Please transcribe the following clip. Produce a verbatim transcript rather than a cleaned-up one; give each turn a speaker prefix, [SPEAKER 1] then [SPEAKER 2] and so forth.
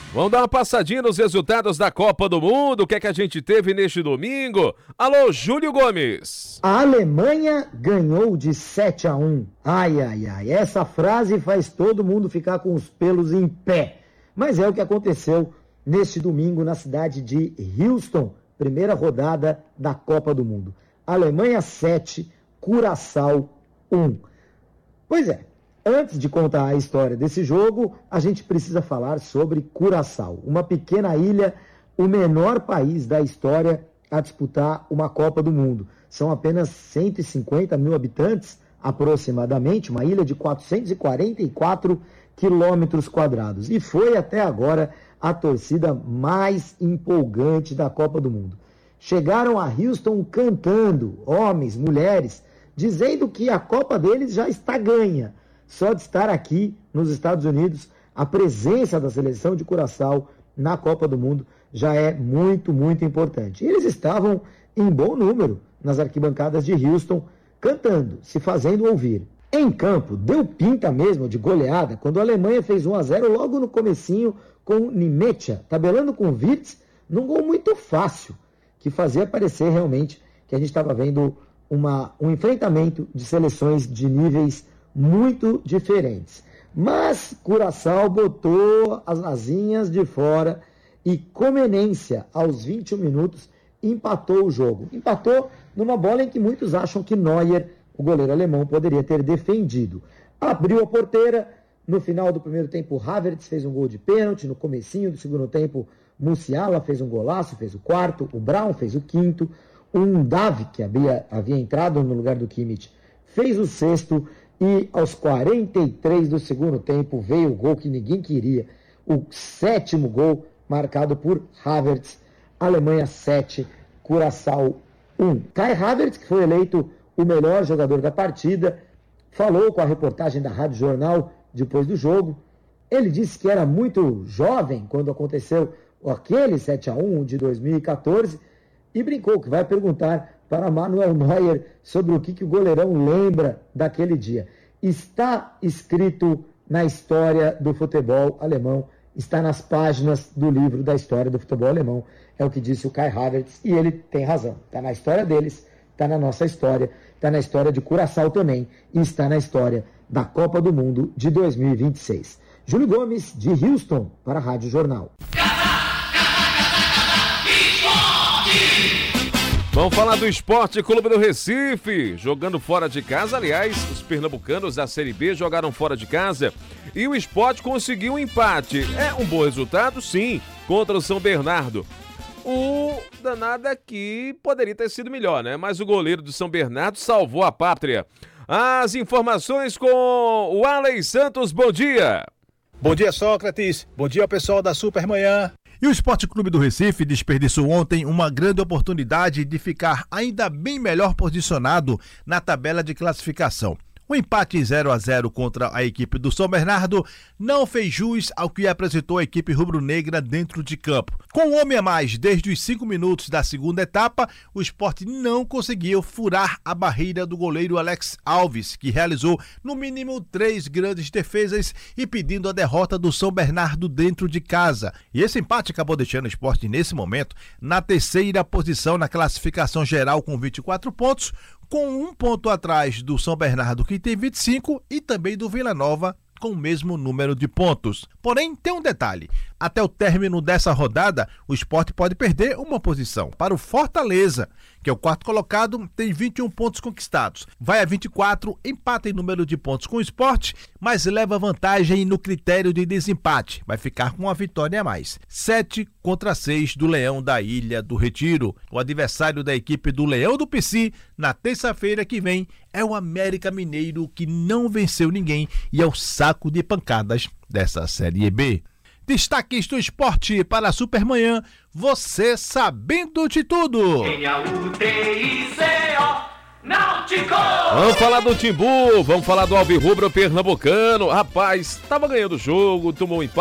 [SPEAKER 1] Vamos dar uma passadinha nos resultados da Copa do Mundo. O que é que a gente teve neste domingo? Alô, Júlio Gomes.
[SPEAKER 2] A Alemanha ganhou de sete a um. Ai, ai, ai. Essa frase faz todo mundo ficar com os pelos em pé. Mas é o que aconteceu neste domingo na cidade de Houston. Primeira rodada da Copa do Mundo. Alemanha sete, Curaçao um. Pois é. Antes de contar a história desse jogo, a gente precisa falar sobre Curaçao, uma pequena ilha, o menor país da história a disputar uma Copa do Mundo. São apenas cento e cinquenta mil habitantes, aproximadamente, uma ilha de quatrocentos e quarenta e quatro quilômetros quadrados. E foi até agora a torcida mais empolgante da Copa do Mundo. Chegaram a Houston cantando, homens, mulheres, dizendo que a Copa deles já está ganha. Só de estar aqui nos Estados Unidos, a presença da seleção de Curaçao na Copa do Mundo já é muito, muito importante. Eles estavam em bom número nas arquibancadas de Houston, cantando, se fazendo ouvir. Em campo, deu pinta mesmo de goleada quando a Alemanha fez um a zero logo no comecinho com Nimecha, tabelando com Wirtz, num gol muito fácil, que fazia parecer realmente que a gente estava vendo uma, um enfrentamento de seleções de níveis muito diferentes. Mas Curaçao botou as asinhas de fora e Comenência, aos vinte e um minutos, empatou o jogo. Empatou numa bola em que muitos acham que Neuer, o goleiro alemão, poderia ter defendido. Abriu a porteira, no final do primeiro tempo Havertz fez um gol de pênalti, no comecinho do segundo tempo Musiala fez um golaço, fez o quarto, o Braun fez o quinto, um Davi, que havia, havia entrado no lugar do Kimmich, fez o sexto. E aos quarenta e três do segundo tempo veio o gol que ninguém queria. O sétimo gol marcado por Havertz. Alemanha sete, Curaçao um. Kai Havertz, que foi eleito o melhor jogador da partida, falou com a reportagem da Rádio Jornal depois do jogo. Ele disse que era muito jovem quando aconteceu aquele sete a um de dois mil e quatorze e brincou que vai perguntar para Manuel Neuer sobre o que, que o goleirão lembra daquele dia. Está escrito na história do futebol alemão, está nas páginas do livro da história do futebol alemão, é o que disse o Kai Havertz, e ele tem razão. Está na história deles, está na nossa história, está na história de Curaçao também, e está na história da Copa do Mundo de dois mil e vinte e seis. Júlio Gomes, de Houston, para a Rádio Jornal.
[SPEAKER 1] Vamos falar do Esporte Clube do Recife, jogando fora de casa. Aliás, os pernambucanos da Série B jogaram fora de casa e o Sport conseguiu um empate. É um bom resultado, sim, contra o São Bernardo. O danado aqui poderia ter sido melhor, né? Mas o goleiro do São Bernardo salvou a pátria. As informações com o Alex Santos, bom dia.
[SPEAKER 3] Bom dia, Sócrates. Bom dia ao pessoal da Supermanhã. E o Esporte Clube do Recife desperdiçou ontem uma grande oportunidade de ficar ainda bem melhor posicionado na tabela de classificação. O empate zero a zero contra a equipe do São Bernardo não fez jus ao que apresentou a equipe rubro-negra dentro de campo. Com um homem a mais desde os cinco minutos da segunda etapa, o Sport não conseguiu furar a barreira do goleiro Alex Alves, que realizou no mínimo três grandes defesas e pedindo a derrota do São Bernardo dentro de casa. E esse empate acabou deixando o Sport nesse momento na terceira posição na classificação geral com vinte e quatro pontos, com um ponto atrás do São Bernardo, que tem vinte e cinco, e também do Vila Nova, com o mesmo número de pontos. Porém, tem um detalhe. Até o término dessa rodada, o Sport pode perder uma posição para o Fortaleza, que é o quarto colocado, tem vinte e um pontos conquistados. Vai a vinte e quatro, empata em número de pontos com o Sport, mas leva vantagem no critério de desempate. Vai ficar com uma vitória a mais. sete contra seis do Leão da Ilha do Retiro. O adversário da equipe do Leão do Pici, na terça-feira que vem, é o América Mineiro, que não venceu ninguém e é o saco de pancadas dessa Série B. Destaques do esporte para a Supermanhã, você sabendo de tudo.
[SPEAKER 1] Vamos falar do Timbu, vamos falar do Alvirrubro Pernambucano. Rapaz, tava ganhando o jogo, tomou um empate.